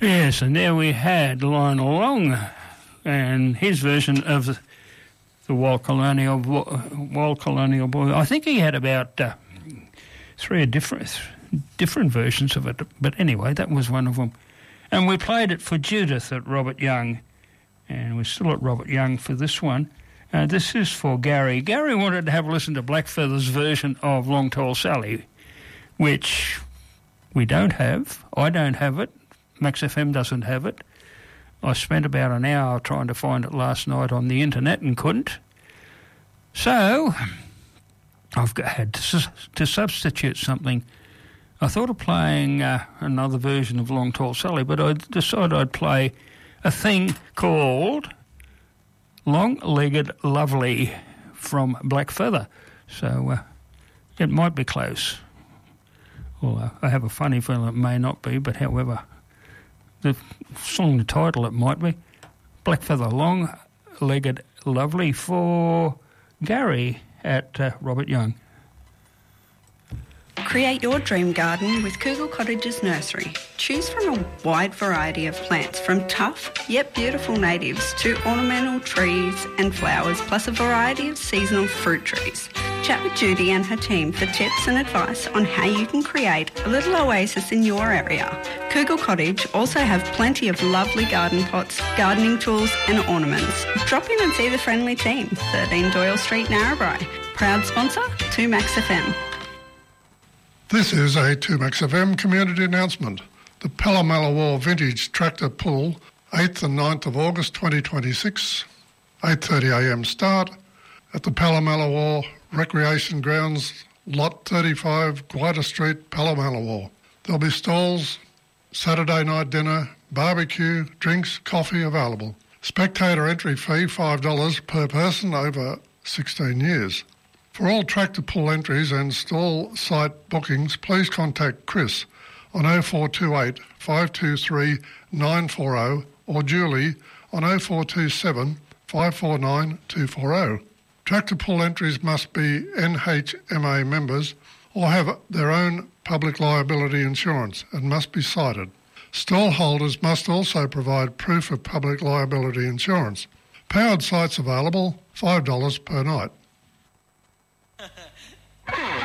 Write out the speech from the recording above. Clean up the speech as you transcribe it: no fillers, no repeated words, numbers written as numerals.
Yes, and there we had Lionel Long and his version of the Wild Colonial Boy. I think he had about three different versions of it, but anyway, that was one of them. And we played it for Judith at Robert Young, and we're still at Robert Young for this one. This is for Gary. Gary wanted to have a listen to Blackfeather's version of Long Tall Sally, which we don't have. I don't have it. Max FM doesn't have it. I spent about an hour trying to find it last night on the internet and couldn't. So I've had to substitute something. I thought of playing another version of Long Tall Sally, but I decided I'd play a thing called Long-Legged Lovely from Blackfeather. So it might be close. Well, I have a funny feeling it may not be, but however, the song, the title, it might be. Blackfeather, Long-Legged Lovely for Gary at Robert Young. Create your dream garden with Kugel Cottages Nursery. Choose from a wide variety of plants, from tough yet beautiful natives to ornamental trees and flowers, plus a variety of seasonal fruit trees. Chat with Judy and her team for tips and advice on how you can create a little oasis in your area. Kugel Cottage also have plenty of lovely garden pots, gardening tools and ornaments. Drop in and see the friendly team, 13 Doyle Street, Narrabri. Proud sponsor, 2Max FM. This is a 2Max FM community announcement. The Palomalla War Vintage Tractor Pull, 8th and 9th of August 2026, 8:30am start at the Palomalla War Recreation Grounds, Lot 35, Guida Street, Palomalla War. There'll be stalls, Saturday night dinner, barbecue, drinks, coffee available. Spectator entry fee $5 per person over 16 years. For all tractor pull entries and stall site bookings, please contact Chris on 0428 523 940 or Julie on 0427 549 240. Tractor pull entries must be NHMA members or have their own public liability insurance and must be cited. Stall holders must also provide proof of public liability insurance. Powered sites available, $5 per night.